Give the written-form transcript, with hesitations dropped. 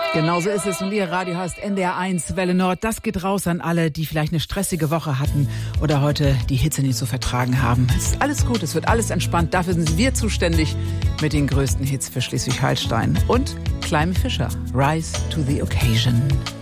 Genau so ist es. Und Ihr Radio heißt NDR1 Welle Nord. Das geht raus an alle, die vielleicht eine stressige Woche hatten oder heute die Hitze nicht zu vertragen haben. Es ist alles gut, es wird alles entspannt. Dafür sind wir zuständig mit den größten Hits für Schleswig-Holstein. Und Climie Fischer, Rise to the Occasion.